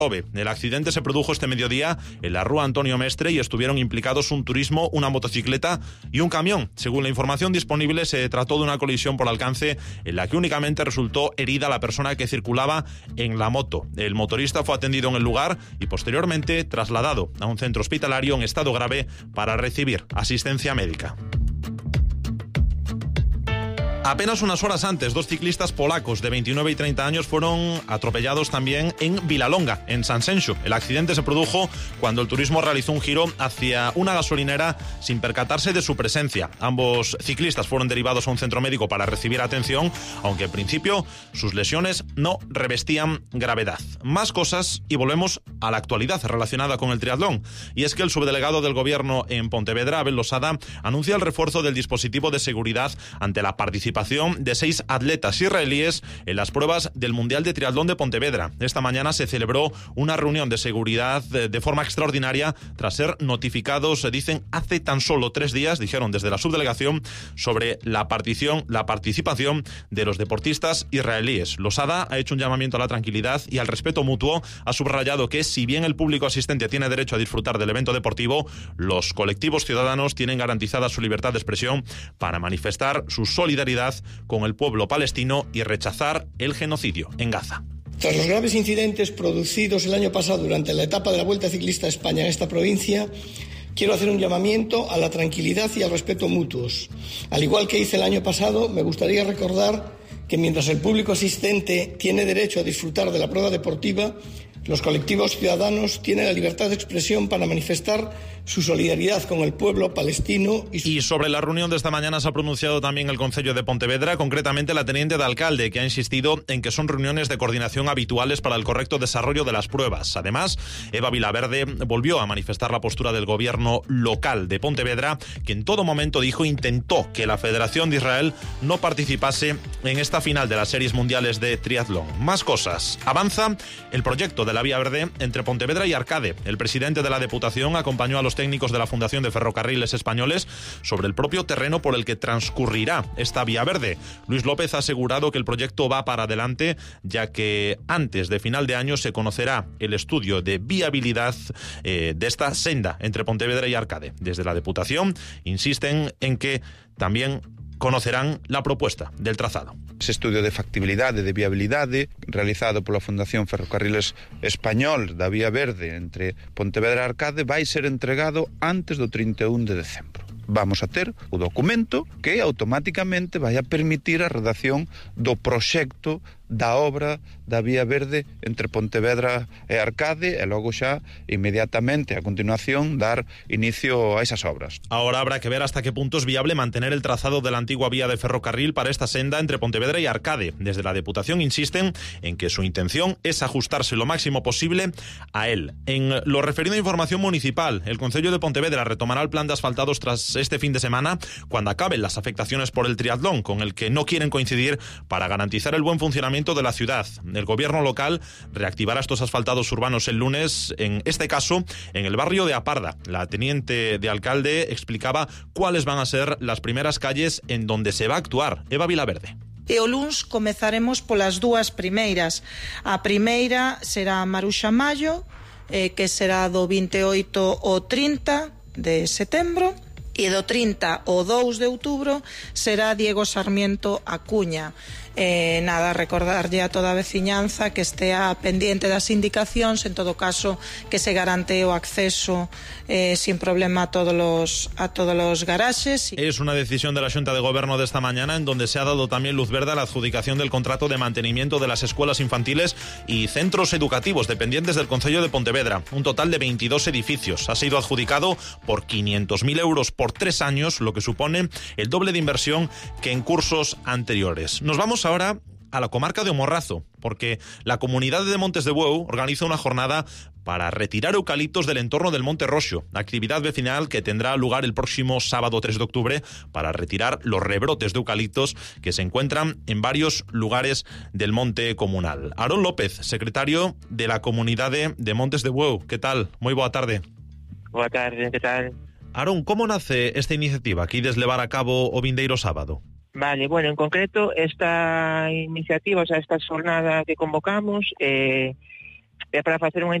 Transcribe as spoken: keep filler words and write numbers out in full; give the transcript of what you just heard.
El accidente se produjo este mediodía en la Rúa Antonio Mestre y estuvieron implicados un turismo, una motocicleta y un camión. Según la información disponible, se trató de una colisión por alcance en la que únicamente resultó herida la persona que circulaba en la moto. El motorista fue atendido en el lugar y posteriormente trasladado a un centro hospitalario en estado grave para recibir asistencia médica. Apenas unas horas antes, dos ciclistas polacos de veintinueve y treinta años fueron atropellados también en Vilalonga, en Sanxenxo. El accidente se produjo cuando el turismo realizó un giro hacia una gasolinera sin percatarse de su presencia. Ambos ciclistas fueron derivados a un centro médico para recibir atención, aunque en principio sus lesiones no revestían gravedad. Más cosas y volvemos a la actualidad relacionada con el triatlón. Y es que el subdelegado del Gobierno en Pontevedra, Abel Losada, anuncia el refuerzo del dispositivo de seguridad ante la participación de seis atletas israelíes en las pruebas del Mundial de Triatlón de Pontevedra. Esta mañana se celebró una reunión de seguridad de, de forma extraordinaria tras ser notificados, se dicen, hace tan solo tres días, dijeron desde la subdelegación, sobre la partición, la participación de los deportistas israelíes. Losada ha hecho un llamamiento a la tranquilidad y al respeto mutuo. Ha subrayado que, si bien el público asistente tiene derecho a disfrutar del evento deportivo, los colectivos ciudadanos tienen garantizada su libertad de expresión para manifestar su solidaridad con el pueblo palestino y rechazar el genocidio en Gaza. Tras los graves incidentes producidos el año pasado durante la etapa de la Vuelta Ciclista a España en esta provincia, quiero hacer un llamamiento a la tranquilidad y al respeto mutuos. Al igual que hice el año pasado, me gustaría recordar que mientras el público asistente tiene derecho a disfrutar de la prueba deportiva, los colectivos ciudadanos tienen la libertad de expresión para manifestar su solidaridad con el pueblo palestino. Y, su... y sobre la reunión de esta mañana se ha pronunciado también el Concello de Pontevedra, concretamente la teniente de alcalde, que ha insistido en que son reuniones de coordinación habituales para el correcto desarrollo de las pruebas. Además, Eva Vilaverde volvió a manifestar la postura del gobierno local de Pontevedra, que en todo momento dijo intentó que la Federación de Israel no participase en esta final de las series mundiales de triatlón. Más cosas. Avanza el proyecto de la Vía Verde entre Pontevedra y Arcade. El presidente de la Deputación acompañó a los técnicos de la Fundación de Ferrocarriles Españoles sobre el propio terreno por el que transcurrirá esta Vía Verde. Luis López ha asegurado que el proyecto va para adelante, ya que antes de final de año se conocerá el estudio de viabilidad eh, de esta senda entre Pontevedra y Arcade. Desde la Deputación insisten en que también conocerán la propuesta del trazado. Ese estudio de factibilidade, de viabilidade, realizado pola Fundación Ferrocarriles Español da Vía Verde entre Pontevedra e Arcade, vai ser entregado antes do trinta e un de decembro. Vamos a ter o documento que automáticamente vai a permitir a redacción do proxecto da obra da Vía Verde entre Pontevedra e Arcade e logo xa inmediatamente a continuación dar inicio a esas obras. Ahora habrá que ver hasta qué punto es viable mantener el trazado de la antigua vía de ferrocarril para esta senda entre Pontevedra y Arcade. Desde la Deputación insisten en que su intención es ajustarse lo máximo posible a él. En lo referido a información municipal, el Concello de Pontevedra retomará el plan de asfaltados tras este fin de semana, cuando acaben las afectaciones por el triatlón, con el que no quieren coincidir para garantizar el buen funcionamiento de la ciudad. El gobierno local reactivará estos asfaltados urbanos el lunes, en este caso en el barrio de Aparda. La teniente de alcalde explicaba cuáles van a ser las primeras calles en donde se va a actuar. Eva Vilaverde. E o luns comezaremos polas dúas primeiras. A primeira será Maruxa Mayo, eh, que será do vinte e oito ao trinta de setembro, e do trinta ao dous de outubro será Diego Sarmiento Acuña. Eh, nada, recordarlle a toda a veciñanza que estea pendiente das indicacións, en todo caso que se garante o acceso eh, sin problema a todos los, a todos los garaxes. Es una decisión de la Xunta de Gobierno de esta mañana, en donde se ha dado también luz verde a la adjudicación del contrato de mantenimiento de las escuelas infantiles y centros educativos dependientes del Concello de Pontevedra. Un total de veintidós edificios. Ha sido adjudicado por quinientos mil euros por tres años, lo que supone el doble de inversión que en cursos anteriores. Nos vamos ahora a la comarca de O Morrazo, porque la comunidad de Montes de Bueu organiza una jornada para retirar eucaliptos del entorno del Monte Roxo, actividad vecinal que tendrá lugar el próximo sábado tres de octubre para retirar los rebrotes de eucaliptos que se encuentran en varios lugares del monte comunal. Aarón López, secretario de la comunidad de, de Montes de Bueu, ¿qué tal? Muy boa tarde. Boa tarde, ¿qué tal? Aarón, como nace esta iniciativa que ides levar a cabo o vindeiro sábado? Vale, bueno, en concreto esta iniciativa, o sea, esta jornada que convocamos, eh, é para facer unha